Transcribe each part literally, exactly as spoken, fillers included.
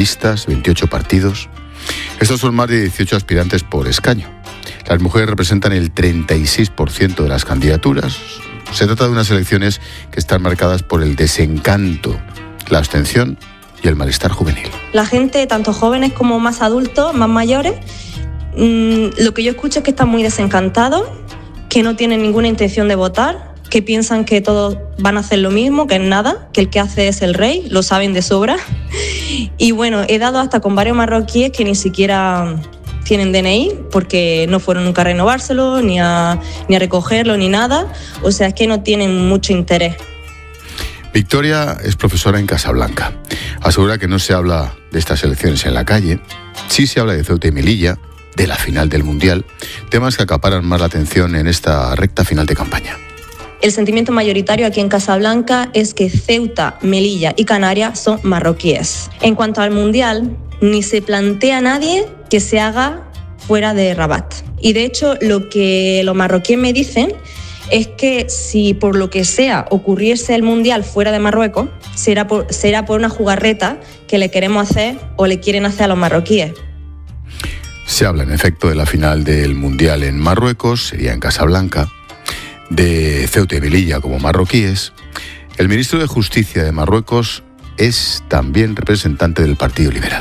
listas, veintiocho partidos. Estos son más de dieciocho aspirantes por escaño. Las mujeres representan el treinta y seis por ciento de las candidaturas. Se trata de unas elecciones que están marcadas por el desencanto, la abstención y el malestar juvenil. La gente, tanto jóvenes como más adultos, más mayores, mmm, lo que yo escucho es que están muy desencantados, que no tienen ninguna intención de votar, que piensan que todos van a hacer lo mismo, que es nada, que el que hace es el rey, lo saben de sobra. Y bueno, he dado hasta con varios marroquíes que ni siquiera tienen D N I porque no fueron nunca a renovárselo, ni a, ni a recogerlo, ni nada. O sea, es que no tienen mucho interés. Victoria es profesora en Casablanca. Asegura que no se habla de estas elecciones en la calle, sí se habla de Ceuta y Melilla, de la final del Mundial, temas que acaparan más la atención en esta recta final de campaña. El sentimiento mayoritario aquí en Casablanca es que Ceuta, Melilla y Canarias son marroquíes. En cuanto al Mundial, ni se plantea nadie que se haga fuera de Rabat. Y de hecho, lo que los marroquíes me dicen es que si por lo que sea ocurriese el Mundial fuera de Marruecos, será por, será por una jugarreta que le queremos hacer o le quieren hacer a los marroquíes. Se habla en efecto de la final del Mundial en Marruecos, sería en Casablanca, de Ceuta y Melilla como marroquíes. El ministro de Justicia de Marruecos es también representante del Partido Liberal.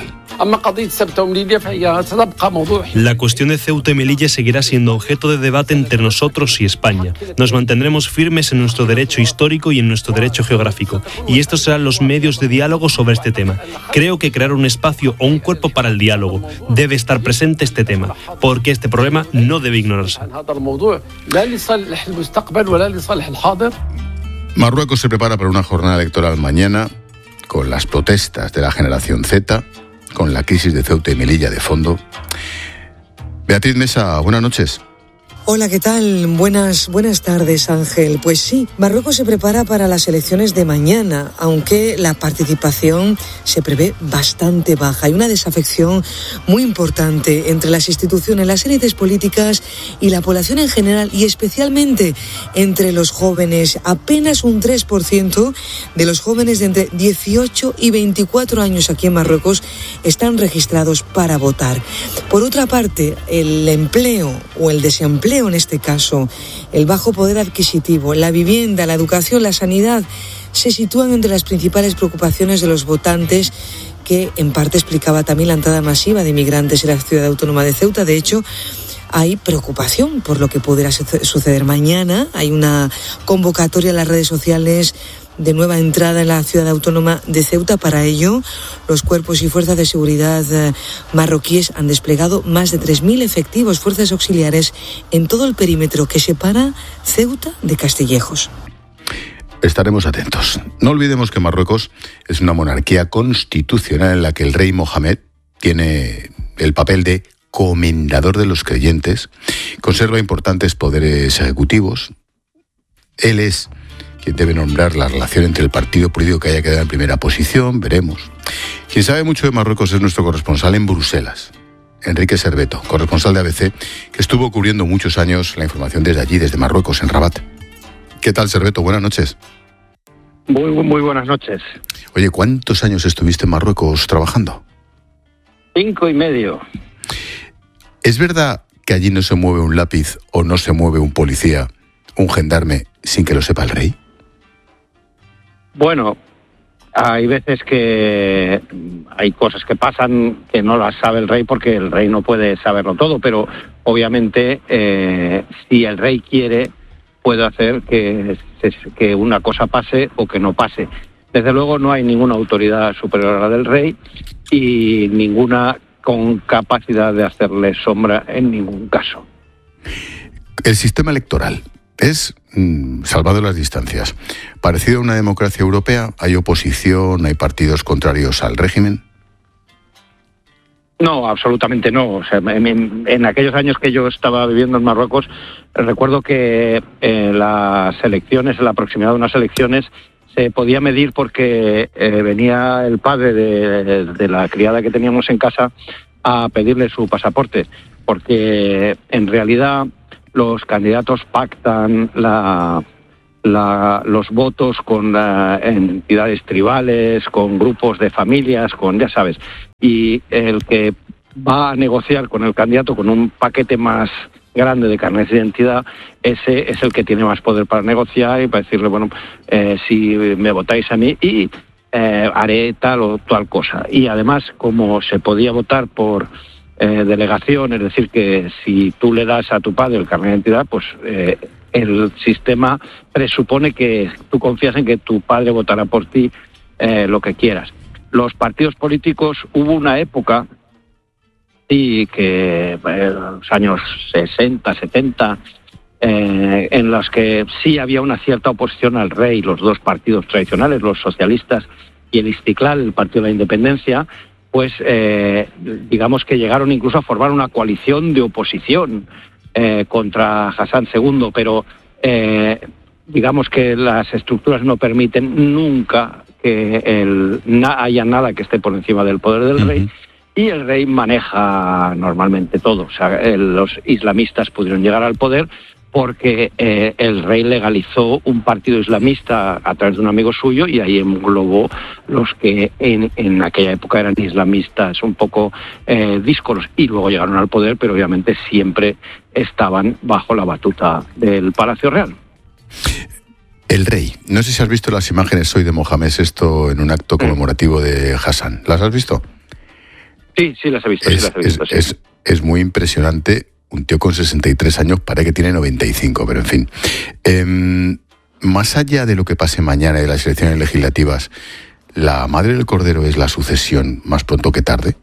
La cuestión de Ceuta y Melilla seguirá siendo objeto de debate entre nosotros y España. Nos mantendremos firmes en nuestro derecho histórico y en nuestro derecho geográfico. Y estos serán los medios de diálogo sobre este tema. Creo que crear un espacio o un cuerpo para el diálogo debe estar presente este tema, porque este problema no debe ignorarse. Marruecos se prepara para una jornada electoral mañana, con las protestas de la generación Z, con la crisis de Ceuta y Melilla de fondo. Beatriz Mesa, buenas noches. Hola, ¿qué tal? Buenas, buenas tardes, Ángel. Pues sí, Marruecos se prepara para las elecciones de mañana, aunque la participación se prevé bastante baja. Hay una desafección muy importante entre las instituciones, las élites políticas y la población en general, y especialmente entre los jóvenes. Apenas un tres por ciento de los jóvenes de entre dieciocho y veinticuatro años aquí en Marruecos están registrados para votar. Por otra parte, el empleo o el desempleo, en este caso, el bajo poder adquisitivo, la vivienda, la educación, la sanidad, se sitúan entre las principales preocupaciones de los votantes, que en parte explicaba también la entrada masiva de inmigrantes en la ciudad autónoma de Ceuta. De hecho, hay preocupación por lo que pudiera suceder mañana. Hay una convocatoria en las redes sociales de nueva entrada en la ciudad autónoma de Ceuta. Para ello, los cuerpos y fuerzas de seguridad marroquíes han desplegado más de tres mil efectivos, fuerzas auxiliares, en todo el perímetro que separa Ceuta de Castillejos. Estaremos atentos. No olvidemos que Marruecos es una monarquía constitucional en la que el rey Mohamed tiene el papel de comendador de los creyentes, conserva importantes poderes ejecutivos. Él es quien debe nombrar la relación entre el partido político que haya quedado en primera posición, veremos. Quien sabe mucho de Marruecos es nuestro corresponsal en Bruselas, Enrique Serveto, corresponsal de A B C, que estuvo cubriendo muchos años la información desde allí, desde Marruecos, en Rabat. ¿Qué tal, Serveto? Buenas noches. Muy, muy buenas noches. Oye, ¿cuántos años estuviste en Marruecos trabajando? Cinco y medio. ¿Es verdad que allí no se mueve un lápiz o no se mueve un policía, un gendarme, sin que lo sepa el rey? Bueno, hay veces que hay cosas que pasan que no las sabe el rey porque el rey no puede saberlo todo, pero obviamente eh, si el rey quiere, puede hacer que, que una cosa pase o que no pase. Desde luego no hay ninguna autoridad superior a la del rey y ninguna con capacidad de hacerle sombra en ningún caso. El sistema electoral es, mmm, salvado las distancias, parecido a una democracia europea. ¿Hay oposición, hay partidos contrarios al régimen? No, absolutamente no. O sea, en, en aquellos años que yo estaba viviendo en Marruecos, recuerdo que en las elecciones, en la proximidad de unas elecciones, se podía medir porque eh, venía el padre de, de la criada que teníamos en casa a pedirle su pasaporte, porque en realidad los candidatos pactan la, la, los votos con uh, entidades tribales, con grupos de familias, con, ya sabes, y el que va a negociar con el candidato con un paquete más grande de carnet de identidad, ese es el que tiene más poder para negociar y para decirle, bueno, eh, si me votáis a mí y eh, haré tal o tal cosa. Y además, como se podía votar por eh, delegación, es decir, que si tú le das a tu padre el carnet de identidad, pues eh, el sistema presupone que tú confías en que tu padre votará por ti eh, lo que quieras. Los partidos políticos, hubo una época y que en eh, los años sesenta, setenta, eh, en los que sí había una cierta oposición al rey, los dos partidos tradicionales, los socialistas y el Istiklal, el Partido de la Independencia, pues eh, digamos que llegaron incluso a formar una coalición de oposición eh, contra Hassan segundo, pero eh, digamos que las estructuras no permiten nunca que el, na, haya nada que esté por encima del poder del uh-huh. rey. Y el rey maneja normalmente todo. O sea, el, los islamistas pudieron llegar al poder porque eh, el rey legalizó un partido islamista a través de un amigo suyo y ahí englobó los que en, en aquella época eran islamistas un poco eh, díscolos y luego llegaron al poder, pero obviamente siempre estaban bajo la batuta del Palacio Real. El rey. No sé si has visto las imágenes hoy de Mohamed sexto en un acto conmemorativo de Hassan. ¿Las has visto? Sí, sí las he visto. Es, sí las he visto es, sí. es, es muy impresionante. Un tío con sesenta y tres años, parece que tiene noventa y cinco, pero en fin. Eh, más allá de lo que pase mañana de las elecciones legislativas, ¿la Madre del Cordero es la sucesión más pronto que tarde?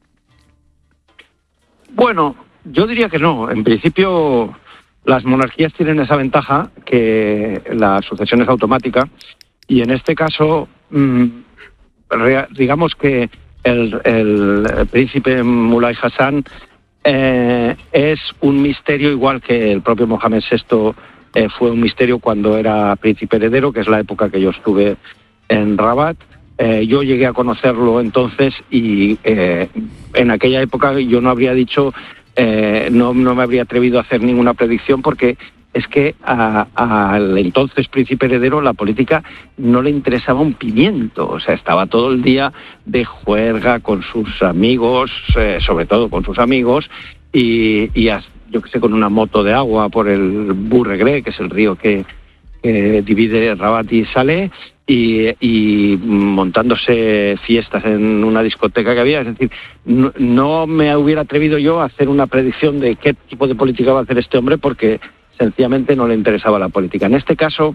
Bueno, yo diría que no. En principio, las monarquías tienen esa ventaja que la sucesión es automática y en este caso, mmm, digamos que El, el, el príncipe Mulay Hassan eh, es un misterio igual que el propio Mohamed sexto eh, fue un misterio cuando era príncipe heredero, que es la época que yo estuve en Rabat. Eh, yo llegué a conocerlo entonces y eh, en aquella época yo no habría dicho, eh, no, no me habría atrevido a hacer ninguna predicción porque es que al entonces príncipe heredero la política no le interesaba un pimiento, o sea, estaba todo el día de juerga con sus amigos, eh, sobre todo con sus amigos, y, y yo que sé, con una moto de agua por el Bourregré, que es el río que, que divide Rabat y Salé, y, y montándose fiestas en una discoteca que había. Es decir, no, no me hubiera atrevido yo a hacer una predicción de qué tipo de política va a hacer este hombre, porque sencillamente no le interesaba la política. En este caso,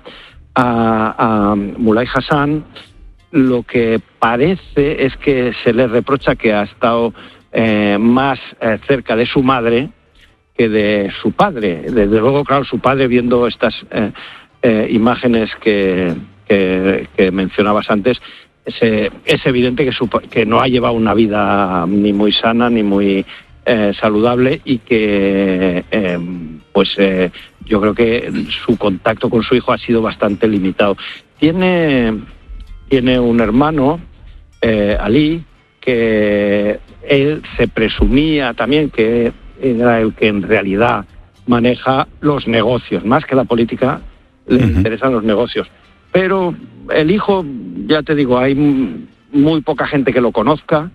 a, a Mulay Hassan lo que parece es que se le reprocha que ha estado eh, más eh, cerca de su madre que de su padre. Desde luego, claro, su padre, viendo estas eh, eh, imágenes que, que, que mencionabas antes, es, es evidente que, su, que no ha llevado una vida ni muy sana ni muy eh, saludable y que eh, pues eh, yo creo que su contacto con su hijo ha sido bastante limitado. Tiene, tiene un hermano, eh, Ali, que él se presumía también que era el que en realidad maneja los negocios, más que la política, le uh-huh. interesan los negocios. Pero el hijo, ya te digo, hay muy poca gente que lo conozca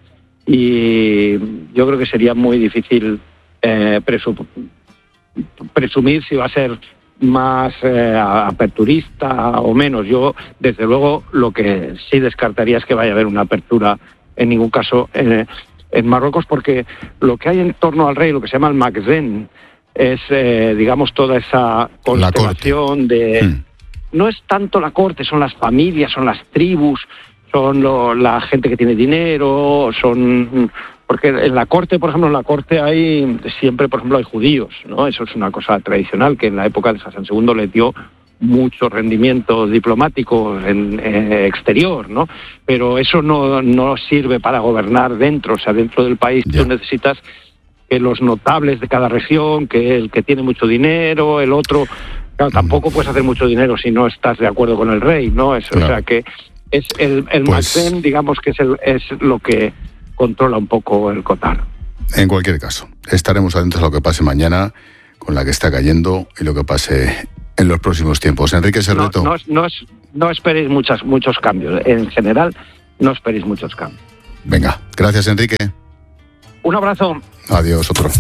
y yo creo que sería muy difícil eh, presup- presumir si va a ser más eh, aperturista o menos. Yo, desde luego, lo que sí descartaría es que vaya a haber una apertura en ningún caso eh, en Marruecos, porque lo que hay en torno al rey, lo que se llama el Makhzen, es, eh, digamos, toda esa constelación de... Hmm. No es tanto la corte, son las familias, son las tribus, son lo, la gente que tiene dinero, son... Porque en la corte, por ejemplo, en la corte hay siempre, por ejemplo, hay judíos, ¿no? Eso es una cosa tradicional que en la época de Hassan segundo le dio mucho rendimiento diplomático en, eh, exterior, ¿no? Pero eso no, no sirve para gobernar dentro, o sea, dentro del país yeah. tú necesitas que los notables de cada región, que el que tiene mucho dinero, el otro... Claro, tampoco puedes hacer mucho dinero si no estás de acuerdo con el rey, ¿no? Es, claro. O sea, que es el, el pues... Makhzen, digamos, que es, el, es lo que controla un poco el Qatar. En cualquier caso, estaremos atentos a lo que pase mañana con la que está cayendo y lo que pase en los próximos tiempos. Enrique Serreto. No, no, no, no esperéis muchas, muchos cambios. En general, no esperéis muchos cambios. Venga, gracias, Enrique. Un abrazo. Adiós, otro.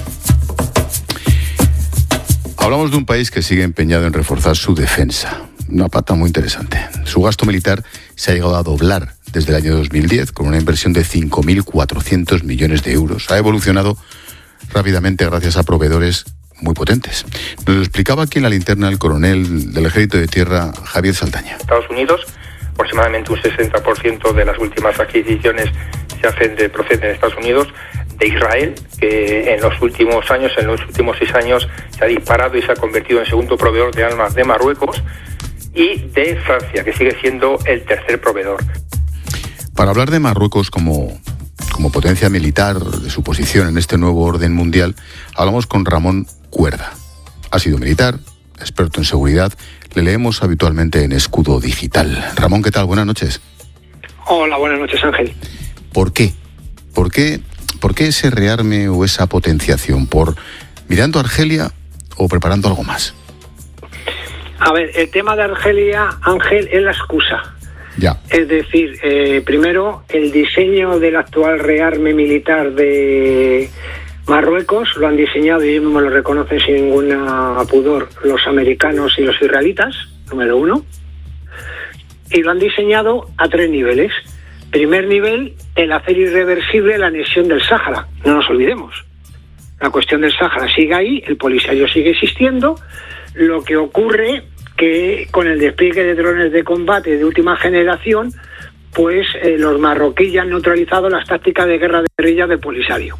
Hablamos de un país que sigue empeñado en reforzar su defensa. Una pata muy interesante. Su gasto militar se ha llegado a doblar desde el año dos mil diez, con una inversión de cinco mil cuatrocientos millones de euros. Ha evolucionado rápidamente gracias a proveedores muy potentes. Nos lo explicaba aquí en la linterna el coronel del Ejército de Tierra, Javier Saldaña. Estados Unidos, aproximadamente un sesenta por ciento de las últimas adquisiciones se hacen de, proceden de Estados Unidos. De Israel, que en los últimos años, en los últimos seis años, se ha disparado y se ha convertido en segundo proveedor de armas de Marruecos, y de Francia, que sigue siendo el tercer proveedor. Para hablar de Marruecos como, como potencia militar, de su posición en este nuevo orden mundial, hablamos con Ramón Cuerda. Ha sido militar, experto en seguridad, le leemos habitualmente en Escudo Digital. Ramón, ¿qué tal? Buenas noches. Hola, buenas noches, Ángel. ¿Por qué? ¿Por qué, por qué ese rearme o esa potenciación? ¿Por mirando a Argelia o preparando algo más? A ver, el tema de Argelia, Ángel, es la excusa. Ya. Es decir, eh, primero, el diseño del actual rearme militar de Marruecos lo han diseñado, y ellos mismos lo reconocen sin ningún pudor, los americanos y los israelitas, número uno. Y lo han diseñado a tres niveles. Primer nivel, el hacer irreversible la anexión del Sáhara. No nos olvidemos. La cuestión del Sáhara sigue ahí, el Polisario sigue existiendo. Lo que ocurre que con el despliegue de drones de combate de última generación, pues eh, los marroquíes ya han neutralizado las tácticas de guerra de guerrilla del Polisario.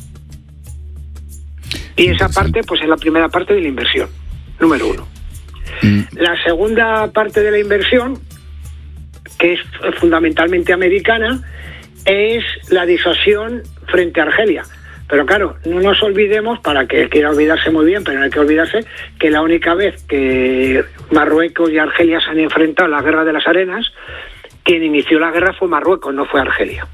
Y esa parte, pues es la primera parte de la inversión, número uno. Mm. La segunda parte de la inversión, que es fundamentalmente americana, es la disuasión frente a Argelia. Pero claro, no nos olvidemos, para que quiera olvidarse muy bien, pero no hay que olvidarse, que la única vez que Marruecos y Argelia se han enfrentado en la Guerra de las Arenas, quien inició la guerra fue Marruecos, no fue Argelia.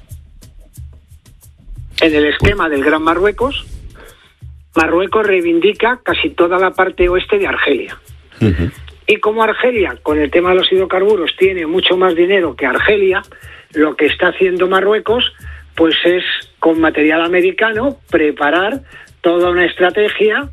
En el esquema del Gran Marruecos, Marruecos reivindica casi toda la parte oeste de Argelia. Uh-huh. Y como Argelia, con el tema de los hidrocarburos, tiene mucho más dinero que Argelia, lo que está haciendo Marruecos pues es, con material americano, preparar toda una estrategia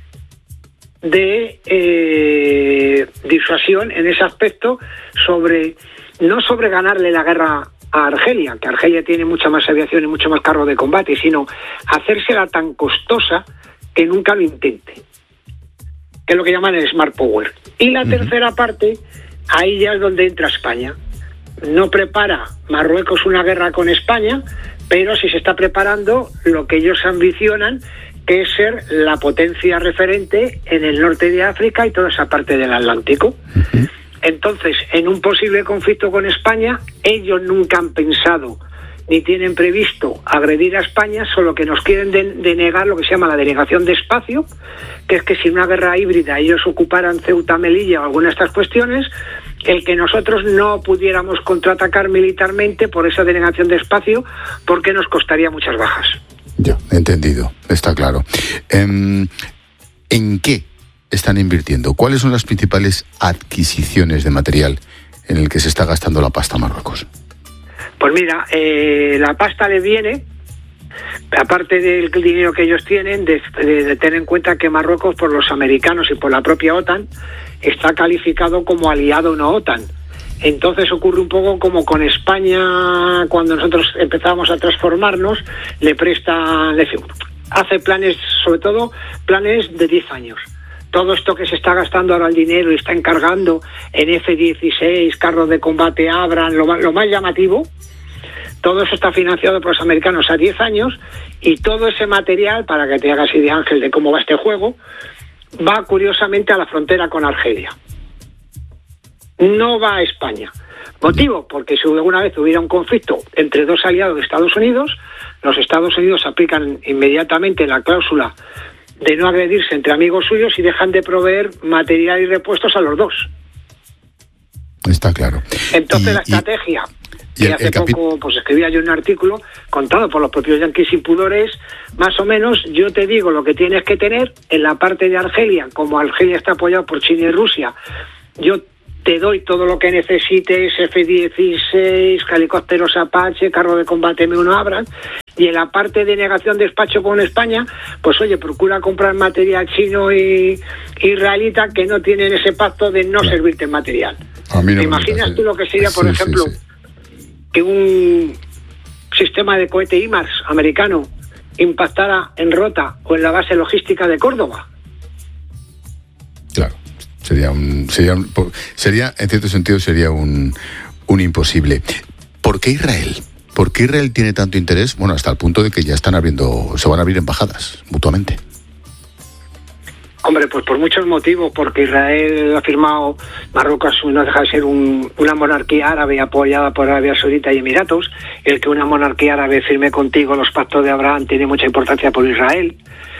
de eh, disuasión en ese aspecto, sobre no sobre ganarle la guerra a Argelia, que Argelia tiene mucha más aviación y mucho más carros de combate, sino hacérsela tan costosa que nunca lo intente, que es lo que llaman el Smart Power. Y la uh-huh. tercera parte, ahí ya es donde entra España. No prepara Marruecos una guerra con España, pero sí se está preparando lo que ellos ambicionan, que es ser la potencia referente en el norte de África y toda esa parte del Atlántico. Uh-huh. Entonces, en un posible conflicto con España, ellos nunca han pensado ni tienen previsto agredir a España, solo que nos quieren de- denegar lo que se llama la denegación de espacio, que es que si en una guerra híbrida ellos ocuparan Ceuta, Melilla o alguna de estas cuestiones, el que nosotros no pudiéramos contraatacar militarmente por esa denegación de espacio, porque nos costaría muchas bajas. Ya, entendido, está claro. ¿En, ¿En qué están invirtiendo? ¿Cuáles son las principales adquisiciones de material en el que se está gastando la pasta a Marruecos? Pues mira, eh, la pasta le viene, aparte del dinero que ellos tienen, de, de, de tener en cuenta que Marruecos, por los americanos y por la propia OTAN, está calificado como aliado no OTAN. Entonces ocurre un poco como con España, cuando nosotros empezamos a transformarnos, le presta, le hace planes, sobre todo planes de diez años. Todo esto que se está gastando ahora el dinero y está encargando en F dieciséis, carros de combate Abrams, lo, lo más llamativo, todo eso está financiado por los americanos a diez años, y todo ese material, para que te hagas idea, Ángel, de cómo va este juego, va curiosamente a la frontera con Argelia. No va a España. ¿Motivo? Porque si alguna vez hubiera un conflicto entre dos aliados de Estados Unidos, los Estados Unidos aplican inmediatamente la cláusula de no agredirse entre amigos suyos y dejan de proveer material y repuestos a los dos. Está claro. Entonces y, la estrategia... Y... Y, y el, hace el capi... poco pues escribía yo un artículo contado por los propios yanquis sin pudores, más o menos. Yo te digo lo que tienes que tener en la parte de Argelia, como Argelia está apoyado por China y Rusia, yo te doy todo lo que necesites, F dieciséis, helicópteros Apache, carro de combate M uno Abrams, y en la parte de negación de despacho con España, pues oye, procura comprar material chino y israelita que no tienen ese pacto de no claro. servirte en material. No ¿Te imaginas me tú lo que sería, por sí, ejemplo, sí, sí. que un sistema de cohete I MARS americano impactara en Rota o en la base logística de Córdoba? Claro. Sería un, sería un, sería en cierto sentido sería un, un imposible. ¿Por qué Israel? ¿Por qué Israel tiene tanto interés? Bueno, hasta el punto de que ya están abriendo, se van a abrir embajadas mutuamente. Hombre, pues por muchos motivos, porque Israel ha firmado, Marruecos no deja de ser un, una monarquía árabe apoyada por Arabia Saudita y Emiratos. El que una monarquía árabe firme contigo los pactos de Abraham tiene mucha importancia por Israel.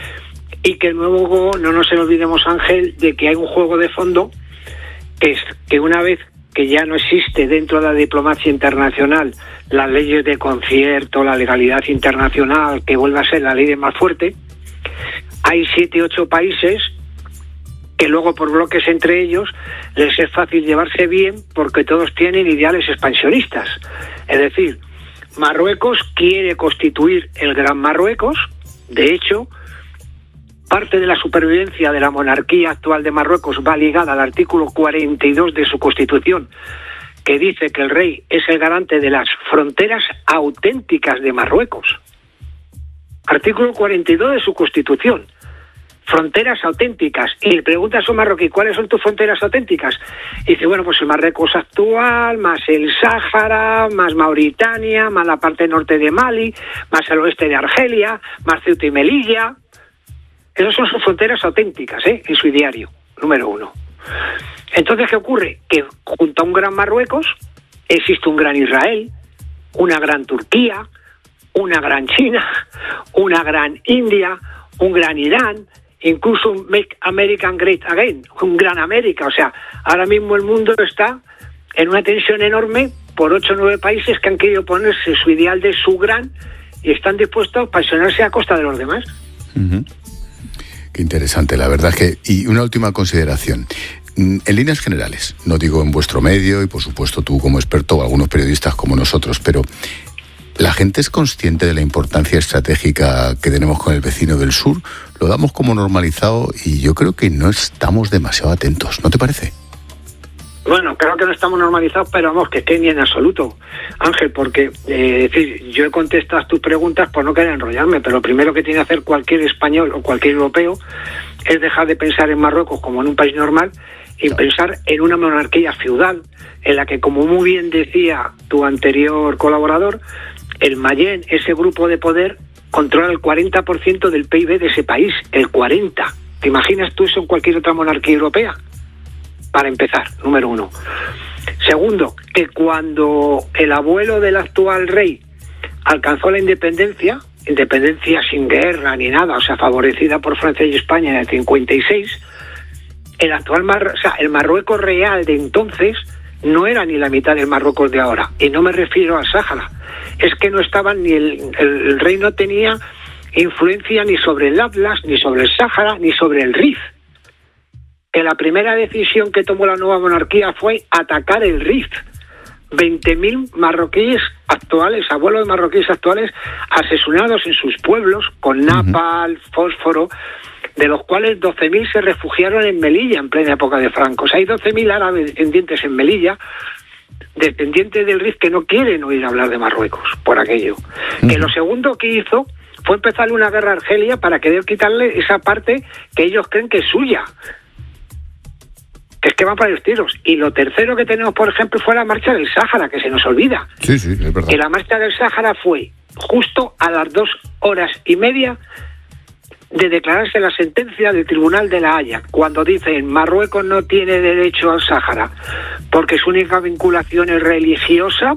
Y que luego no nos olvidemos, Ángel, de que hay un juego de fondo que es que una vez que ya no existe dentro de la diplomacia internacional las leyes de concierto, la legalidad internacional, que vuelve a ser la ley de más fuerte, hay siete, ocho países que luego por bloques entre ellos les es fácil llevarse bien porque todos tienen ideales expansionistas. Es decir, Marruecos quiere constituir el Gran Marruecos. De hecho, parte de la supervivencia de la monarquía actual de Marruecos va ligada al artículo cuarenta y dos de su Constitución, que dice que el rey es el garante de las fronteras auténticas de Marruecos. Artículo cuarenta y dos de su Constitución. Fronteras auténticas. Y le preguntas a un marroquí, ¿cuáles son tus fronteras auténticas? Y dice, bueno, pues el Marruecos actual, más el Sáhara, más Mauritania, más la parte norte de Mali, más el oeste de Argelia, más Ceuta y Melilla. Esas son sus fronteras auténticas, ¿eh? En su ideario, número uno. Entonces, ¿qué ocurre? Que junto a un gran Marruecos existe un gran Israel, una gran Turquía, una gran China, una gran India, un gran Irán, incluso un Make American Great Again, un gran América. O sea, ahora mismo el mundo está en una tensión enorme por ocho o nueve países que han querido ponerse su ideal de su gran y están dispuestos a apasionarse a costa de los demás. Uh-huh. Qué interesante, la verdad que... Y una última consideración. En líneas generales, no digo en vuestro medio y por supuesto tú como experto o algunos periodistas como nosotros, pero ¿la gente es consciente de la importancia estratégica que tenemos con el vecino del sur? Lo damos como normalizado y yo creo que no estamos demasiado atentos, ¿no te parece? Bueno, creo que no estamos normalizados, pero vamos, que esté ni en absoluto, Ángel, porque eh, decir, yo he contestado tus preguntas por no querer enrollarme, pero lo primero que tiene que hacer cualquier español o cualquier europeo es dejar de pensar en Marruecos como en un país normal y claro. pensar en una monarquía feudal, en la que, como muy bien decía tu anterior colaborador, el Mayén, ese grupo de poder, controla el cuarenta por ciento del P I B de ese país, el cuarenta por ciento. ¿Te imaginas tú eso en cualquier otra monarquía europea? Para empezar, número uno. Segundo, que cuando el abuelo del actual rey alcanzó la independencia, independencia sin guerra ni nada, o sea, favorecida por Francia y España en el cincuenta y seis, el actual Mar- o sea, el Marruecos real de entonces no era ni la mitad del Marruecos de ahora, y no me refiero al Sáhara. Es que no estaban ni el, el, el rey no tenía influencia ni sobre el Atlas, ni sobre el Sáhara, ni sobre el Rif. Que la primera decisión que tomó la nueva monarquía fue atacar el Rif. veinte mil marroquíes actuales, abuelos de marroquíes actuales, asesinados en sus pueblos con napalm, fósforo, de los cuales doce mil se refugiaron en Melilla en plena época de Franco. O sea, hay doce mil árabes descendientes en Melilla, descendientes del Rif, que no quieren oír hablar de Marruecos por aquello. Uh-huh. Que lo segundo que hizo fue empezarle una guerra a Argelia para querer quitarle esa parte que ellos creen que es suya. Que es que van para los tiros. Y lo tercero que tenemos, por ejemplo, fue la marcha del Sáhara, que se nos olvida. Sí, sí, es verdad. Que la marcha del Sáhara fue justo a las dos horas y media de declararse la sentencia del Tribunal de la Haya, cuando dicen Marruecos no tiene derecho al Sáhara porque su única vinculación es religiosa,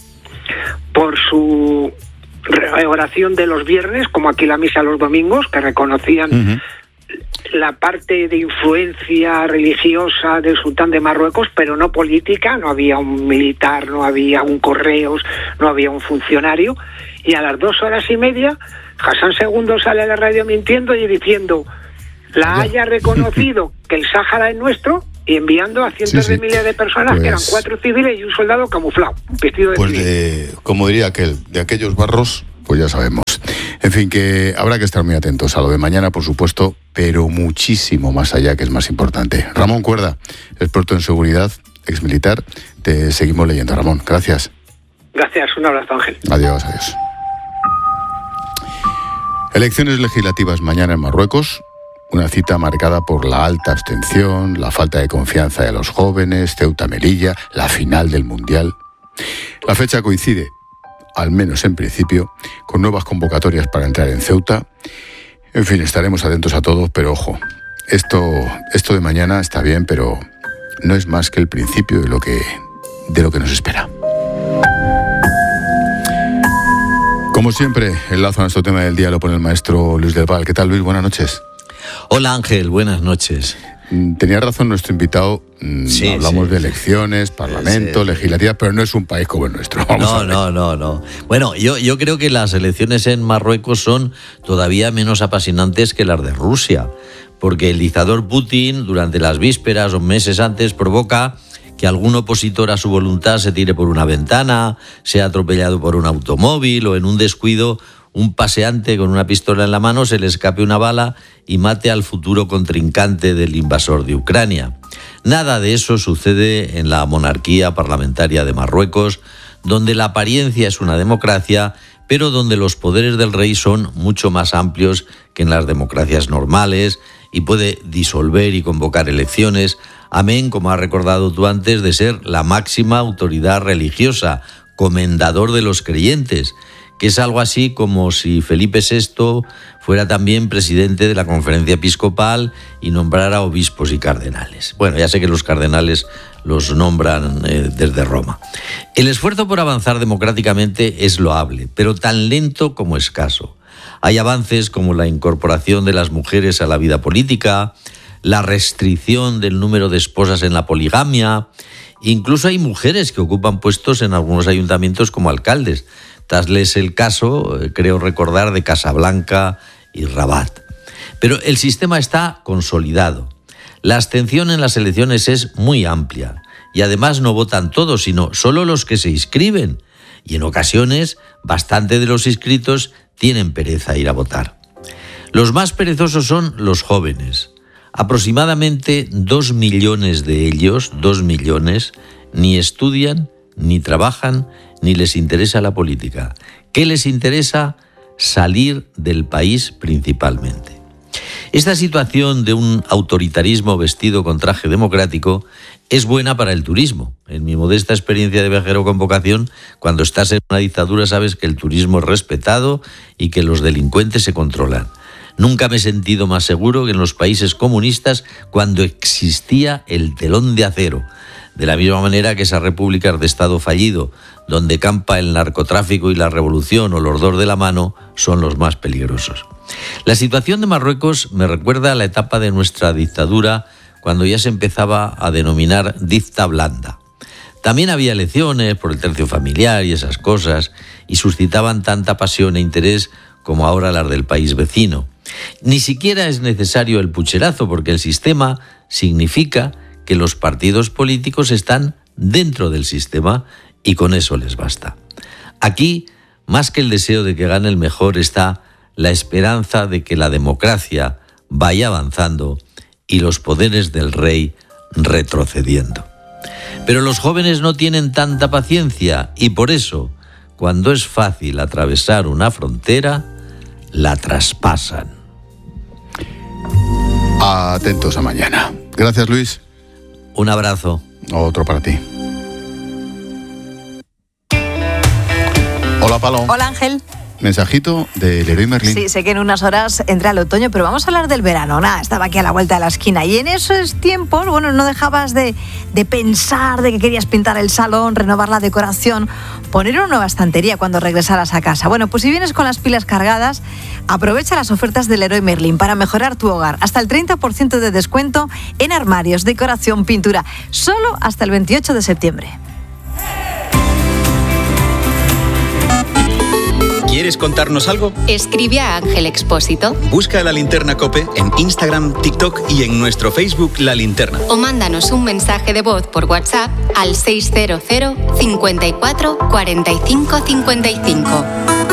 por su oración de los viernes, como aquí la misa los domingos, que reconocían... Uh-huh. la parte de influencia religiosa del sultán de Marruecos, pero no política. No había un militar, no había un correos, no había un funcionario. Y a las dos horas y media, Hassan segundo sale a la radio mintiendo y diciendo: la haya reconocido que el Sáhara es nuestro, y enviando a cientos sí, sí. de miles de personas, pues, que eran cuatro civiles y un soldado camuflado, vestido de pues civil. De, como diría aquel, de aquellos barros, pues ya sabemos. En fin, que habrá que estar muy atentos a lo de mañana, por supuesto, pero muchísimo más allá, que es más importante. Ramón Cuerda, experto en seguridad, exmilitar, te seguimos leyendo, Ramón. Gracias. Gracias, un abrazo, Ángel. Adiós, adiós. Elecciones legislativas mañana en Marruecos. Una cita marcada por la alta abstención, la falta de confianza de los jóvenes, Ceuta Melilla, la final del Mundial. La fecha coincide, al menos en principio, con nuevas convocatorias para entrar en Ceuta. En fin, estaremos atentos a todos, pero ojo, esto, esto de mañana está bien, pero no es más que el principio de lo que, de lo que nos espera. Como siempre, el lazo a nuestro tema del día lo pone el maestro Luis del Val. ¿Qué tal, Luis? Buenas noches. Hola, Ángel, buenas noches. Tenía razón nuestro invitado, sí, hablamos sí, de elecciones, parlamento, sí, legislativas, pero no es un país como el nuestro. Vamos no, a ver. no, no, no. Bueno, yo, yo creo que las elecciones en Marruecos son todavía menos apasionantes que las de Rusia, porque el dictador Putin, durante las vísperas o meses antes, provoca que algún opositor a su voluntad se tire por una ventana, sea atropellado por un automóvil o en un descuido un paseante con una pistola en la mano se le escape una bala y mate al futuro contrincante del invasor de Ucrania. Nada de eso sucede en la monarquía parlamentaria de Marruecos, donde la apariencia es una democracia, pero donde los poderes del rey son mucho más amplios que en las democracias normales y puede disolver y convocar elecciones, amén, como has recordado tú antes, de ser la máxima autoridad religiosa, comendador de los creyentes, que es algo así como si Felipe sexto fuera también presidente de la Conferencia Episcopal y nombrara obispos y cardenales. Bueno, ya sé que los cardenales los nombran eh, desde Roma. El esfuerzo por avanzar democráticamente es loable, pero tan lento como escaso. Hay avances como la incorporación de las mujeres a la vida política, la restricción del número de esposas en la poligamia. Incluso hay mujeres que ocupan puestos en algunos ayuntamientos como alcaldes. Tasles el caso, creo recordar, de Casablanca y Rabat. Pero el sistema está consolidado. La abstención en las elecciones es muy amplia y además no votan todos, sino solo los que se inscriben. Y en ocasiones, bastante de los inscritos tienen pereza a ir a votar. Los más perezosos son los jóvenes. Aproximadamente dos millones de ellos, dos millones, ni estudian, ni trabajan, ni les interesa la política. ¿Qué les interesa? Salir del país principalmente. Esta situación de un autoritarismo vestido con traje democrático es buena para el turismo. En mi modesta experiencia de viajero con vocación, cuando estás en una dictadura sabes que el turismo es respetado y que los delincuentes se controlan. Nunca me he sentido más seguro que en los países comunistas cuando existía el telón de acero. De la misma manera que esas repúblicas de Estado fallido, donde campa el narcotráfico y la revolución o los dos de la mano, son los más peligrosos. La situación de Marruecos me recuerda a la etapa de nuestra dictadura, cuando ya se empezaba a denominar dicta blanda. También había elecciones por el tercio familiar y esas cosas, y suscitaban tanta pasión e interés como ahora las del país vecino. Ni siquiera es necesario el pucherazo, porque el sistema significa que los partidos políticos están dentro del sistema y con eso les basta. Aquí, más que el deseo de que gane el mejor, está la esperanza de que la democracia vaya avanzando y los poderes del rey retrocediendo. Pero los jóvenes no tienen tanta paciencia y por eso, cuando es fácil atravesar una frontera, la traspasan. Atentos a mañana. Gracias, Luis. Un abrazo. Otro para ti. Hola, Palo. Hola, Ángel. mensajito de Leroy Merlin. Sí, sé que en unas horas entra el otoño, pero vamos a hablar del verano. Nada, estaba aquí a la vuelta de la esquina. Y en esos tiempos, bueno, no dejabas de, de pensar de que querías pintar el salón, renovar la decoración, poner una nueva estantería cuando regresaras a casa. Bueno, pues si vienes con las pilas cargadas, aprovecha las ofertas del Leroy Merlin para mejorar tu hogar. Hasta el treinta por ciento de descuento en armarios, decoración, pintura. Solo hasta el veintiocho de septiembre. ¿Quieres contarnos algo? Escribe a Ángel Expósito. Busca La Linterna COPE en Instagram, TikTok y en nuestro Facebook La Linterna. O mándanos un mensaje de voz por WhatsApp al seiscientos cincuenta y cuatro cuarenta y cinco cincuenta y cinco.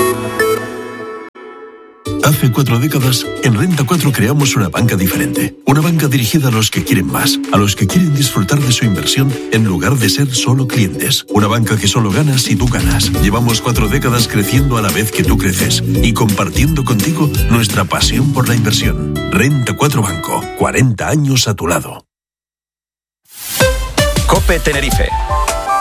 Hace cuatro décadas, en Renta cuatro creamos una banca diferente. Una banca dirigida a los que quieren más, a los que quieren disfrutar de su inversión en lugar de ser solo clientes. Una banca que solo gana si tú ganas. Llevamos cuatro décadas creciendo a la vez que tú creces y compartiendo contigo nuestra pasión por la inversión. Renta cuatro Banco, cuarenta años a tu lado. COPE Tenerife.